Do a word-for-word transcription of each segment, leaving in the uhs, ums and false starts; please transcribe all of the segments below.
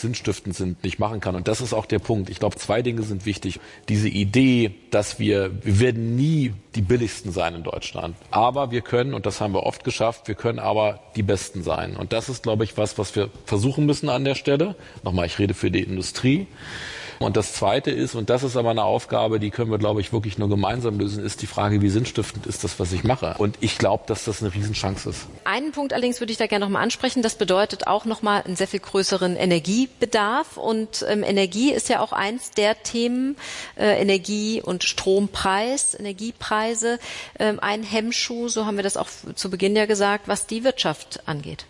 sinnstiftend sind, nicht machen kann. Und das ist auch der Punkt. Ich glaube, zwei Dinge sind wichtig. Diese Idee, dass wir, wir werden nie die billigsten sein in Deutschland. Aber wir können, und das haben wir oft geschafft, wir können aber die Besten sein. Und das ist, glaube ich, was, was wir versuchen müssen an der Stelle. Nochmal, ich rede für die Industrie. Und das Zweite ist, und das ist aber eine Aufgabe, die können wir, glaube ich, wirklich nur gemeinsam lösen, ist die Frage, wie sinnstiftend ist das, was ich mache? Und ich glaube, dass das eine Riesenchance ist. Einen Punkt allerdings würde ich da gerne nochmal ansprechen. Das bedeutet auch nochmal einen sehr viel größeren Energiebedarf. Und ähm, Energie ist ja auch eins der Themen, äh, Energie- und Strompreis, Energiepreise, ähm, ein Hemmschuh, so haben wir das auch zu Beginn ja gesagt, was die Wirtschaft angeht.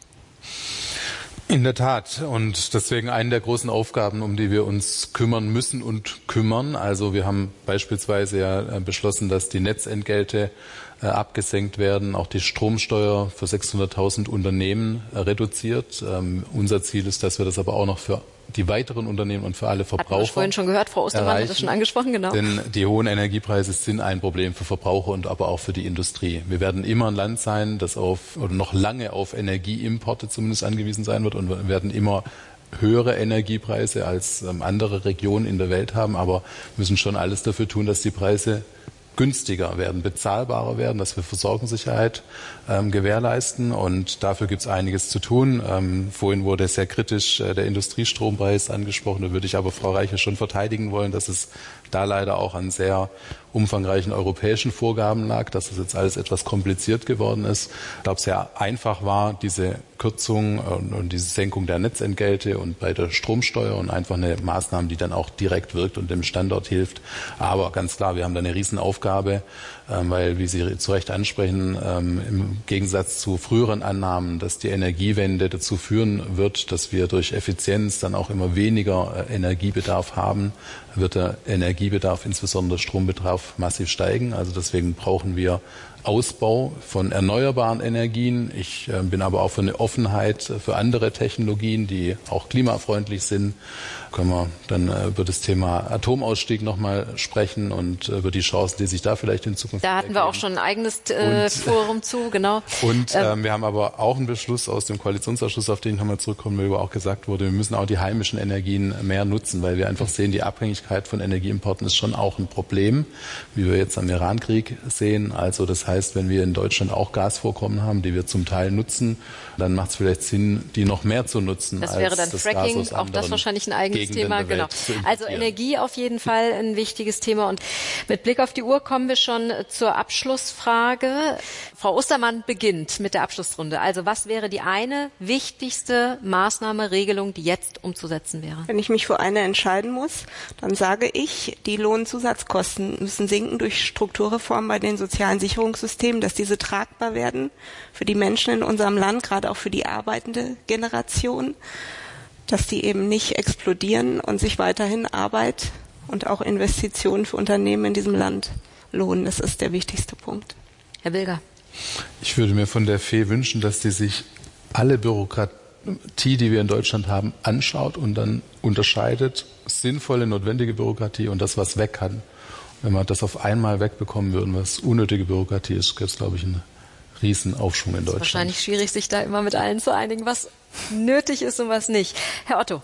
In der Tat. Und deswegen eine der großen Aufgaben, um die wir uns kümmern müssen und kümmern. Also wir haben beispielsweise ja beschlossen, dass die Netzentgelte äh, abgesenkt werden, auch die Stromsteuer für sechshunderttausend Unternehmen äh, reduziert. Ähm, unser Ziel ist, dass wir das aber auch noch für die weiteren Unternehmen und für alle Verbraucher Hatten wir vorhin schon gehört, Frau Ostermann hat das schon angesprochen, genau. Denn die hohen Energiepreise sind ein Problem für Verbraucher und aber auch für die Industrie. Wir werden immer ein Land sein, das auf oder noch lange auf Energieimporte zumindest angewiesen sein wird und wir werden immer höhere Energiepreise als ähm, andere Regionen in der Welt haben, aber müssen schon alles dafür tun, dass die Preise günstiger werden, bezahlbarer werden, dass wir Versorgungssicherheit ähm, gewährleisten und dafür gibt es einiges zu tun. Ähm, vorhin wurde sehr kritisch äh, der Industriestrompreis angesprochen, da würde ich aber Frau Reiche schon verteidigen wollen, dass es da leider auch an sehr umfangreichen europäischen Vorgaben lag, dass es jetzt alles etwas kompliziert geworden ist. Ich glaube, sehr einfach war diese Kürzung und, und diese Senkung der Netzentgelte und bei der Stromsteuer und einfach eine Maßnahme, die dann auch direkt wirkt und dem Standort hilft. Aber ganz klar, wir haben da eine Riesenaufgabe, ähm, weil, wie Sie zu Recht ansprechen, ähm, im Gegensatz zu früheren Annahmen, dass die Energiewende dazu führen wird, dass wir durch Effizienz dann auch immer weniger äh, Energiebedarf haben, wird der Energiebedarf, insbesondere Strombedarf, massiv steigen. Also deswegen brauchen wir Ausbau von erneuerbaren Energien. Ich äh, bin aber auch für eine Offenheit für andere Technologien, die auch klimafreundlich sind. Können wir dann äh, über das Thema Atomausstieg nochmal sprechen und äh, über die Chancen, die sich da vielleicht in Zukunft Da hatten ergeben. Wir auch schon ein eigenes äh, und, Forum zu, genau. Und ähm, wir haben aber auch einen Beschluss aus dem Koalitionsausschuss, auf den ich nochmal zurückkommen will, wo auch gesagt wurde, wir müssen auch die heimischen Energien mehr nutzen, weil wir einfach sehen, die Abhängigkeit von Energieimporten ist schon auch ein Problem, wie wir jetzt am Irankrieg sehen. Also das heißt, wenn wir in Deutschland auch Gasvorkommen haben, die wir zum Teil nutzen, dann macht es vielleicht Sinn, die noch mehr zu nutzen. Das wäre dann das Fracking, auch das wahrscheinlich ein eigenes Thema. Genau. Also Energie auf jeden Fall ein wichtiges Thema. Und mit Blick auf die Uhr kommen wir schon zur Abschlussfrage. Frau Ostermann beginnt mit der Abschlussrunde. Also was wäre die eine wichtigste Maßnahme, Regelung, die jetzt umzusetzen wäre? Wenn ich mich für eine entscheiden muss, dann sage ich, die Lohnzusatzkosten müssen sinken durch Strukturreformen bei den sozialen Sicherungssystemen, dass diese tragbar werden für die Menschen in unserem Land, gerade auch für die arbeitende Generation, dass die eben nicht explodieren und sich weiterhin Arbeit und auch Investitionen für Unternehmen in diesem Land lohnen. Das ist der wichtigste Punkt. Herr Bilger. Ich würde mir von der F E wünschen, dass die sich alle Bürokratie, die wir in Deutschland haben, anschaut und dann unterscheidet sinnvolle, notwendige Bürokratie und das, was weg kann. Wenn wir das auf einmal wegbekommen würden, was unnötige Bürokratie ist, gibt es, glaube ich, eine Riesenaufschwung in Deutschland. Es ist wahrscheinlich schwierig, sich da immer mit allen zu einigen, was nötig ist und was nicht. Herr Otto.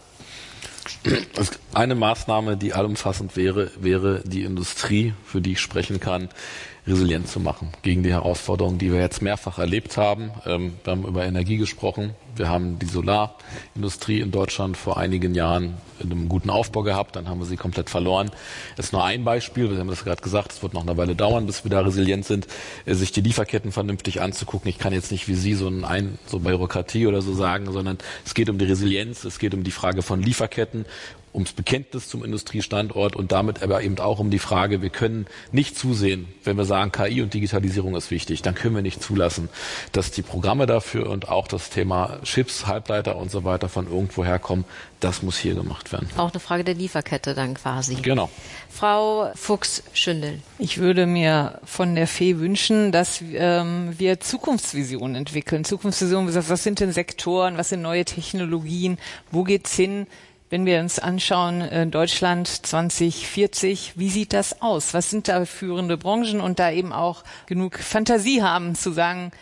Eine Maßnahme, die allumfassend wäre, wäre die Industrie, für die ich sprechen kann, resilient zu machen gegen die Herausforderungen, die wir jetzt mehrfach erlebt haben. Wir haben über Energie gesprochen. Wir haben die Solarindustrie in Deutschland vor einigen Jahren in einem guten Aufbau gehabt. Dann haben wir sie komplett verloren. Das ist nur ein Beispiel. Wir haben das gerade gesagt. Es wird noch eine Weile dauern, bis wir da resilient sind, sich die Lieferketten vernünftig anzugucken. Ich kann jetzt nicht wie Sie so ein so Bürokratie oder so sagen, sondern es geht um die Resilienz. Es geht um die Frage von Lieferketten, ums Bekenntnis zum Industriestandort und damit aber eben auch um die Frage, wir können nicht zusehen, wenn wir sagen, K I und Digitalisierung ist wichtig, dann können wir nicht zulassen, dass die Programme dafür und auch das Thema Chips, Halbleiter und so weiter von irgendwo herkommen. Das muss hier gemacht werden. Auch eine Frage der Lieferkette dann quasi. Genau. Frau Fuchs-Schündel. Ich würde mir von der F E wünschen, dass ähm, wir Zukunftsvisionen entwickeln. Zukunftsvisionen, was sind denn Sektoren, was sind neue Technologien, wo geht's hin? Wenn wir uns anschauen, Deutschland zwanzig vierzig, wie sieht das aus? Was sind da führende Branchen und da eben auch genug Fantasie haben zu sagen,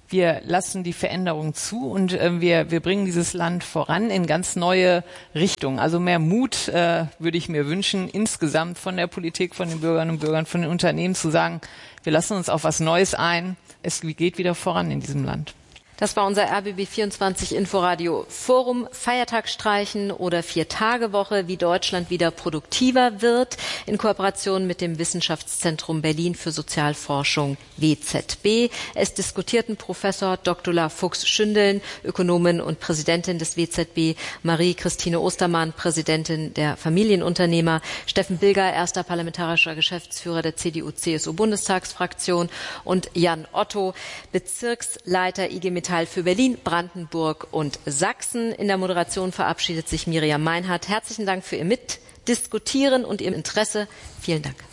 wir lassen die Veränderung zu und äh, wir, wir bringen dieses Land voran in ganz neue Richtungen. Also mehr Mut äh, würde ich mir wünschen, insgesamt von der Politik, von den Bürgerinnen und Bürgern, von den Unternehmen zu sagen, wir lassen uns auf was Neues ein. Es geht wieder voran in diesem Land. Das war unser R B B vierundzwanzig Inforadio Forum. Feiertag streichen oder Vier-Tage-Woche, wie Deutschland wieder produktiver wird, in Kooperation mit dem Wissenschaftszentrum Berlin für Sozialforschung W Z B. Es diskutierten Professor Doktor Fuchs-Schündeln, Ökonomin und Präsidentin des W Z B, Marie-Christine Ostermann, Präsidentin der Familienunternehmer, Steffen Bilger, erster parlamentarischer Geschäftsführer der C D U C S U-Bundestagsfraktion und Jan Otto, Bezirksleiter I G Metall für Berlin, Brandenburg und Sachsen. In der Moderation verabschiedet sich Miriam Meinhardt. Herzlichen Dank für Ihr Mitdiskutieren und Ihr Interesse. Vielen Dank.